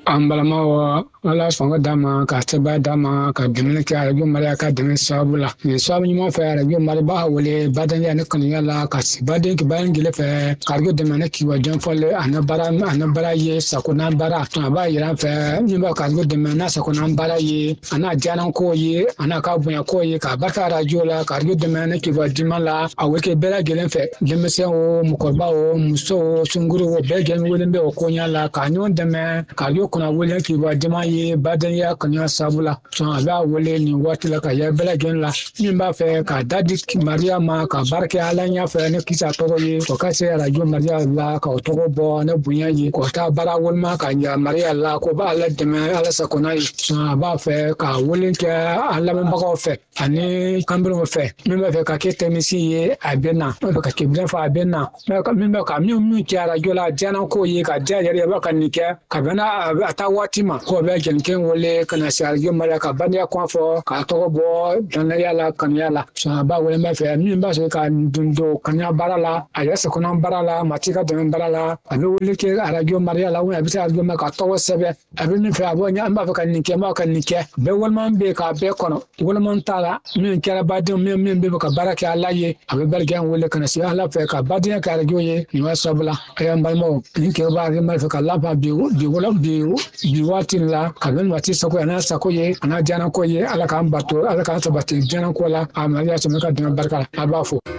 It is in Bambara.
Ambalama wala songa dama ka taba dama ka dimini ka arajo mari ka dimini sabula ni sabu nyuma fa arajo mari ba wole badan ya ne kan yala ka si badan ki bayan gele fa kargo de mana ki wajen folle anabara ye sakuna bara to ba yira fa ni ba kargo de mana sakuna bara ye ana janan ko ye ana ka bunya ko ye ka barka arajo la kargo de mana ki wajen mala aweke bela gele fa lemse o mukorba o muso sunguru o be gele wole be o konya ka nyon de me kargo kuna wole ki wajen ma ye badan ya kanya sabula so aba wole ni wati la ka ya bela gen la ni ba fe ka dadi maria ma ka barke alanya fe ne kisa to ye ko ka se rajo maria la ka to bo na bunya yi ko ta bara wol ma ka ya maria la ko ba la de me ala sa ko na so aba fe ka wole ke ala me ba ko fe ani kambro fe mi ba fe ka ke temisi ye abena ba ka ke bla fa abena mi ba ka mi ki rajo la jana ko ye ka ja ya ba ka ni ke ka bana ata watima ko be ken wole kana sarjo mara ka banya kwa fo ka to bo dan yala kan yala so ba wole ma fe mi ba so ka dundo kanya barala aya se kono barala matika de barala alo wole ke arajo maria la wona bisa arajo ma ka to sebe abi mi fe abo nya ba fa kan ni ke ma kan ni ke be wol man be ka be kono wol man tala mi kera ba de mi be ka baraka ala ye abi bergen wole kana si ala fe ka badin ka arajo ye ni wa sabula aya mbalmo ni ke ba ke ma fe ka la ba bi wala bi watin la kaben wati sako ana sako ye ana jana ko ye ala kan bato ala kan sabati jana ko la amaliya so ka dina barka abafo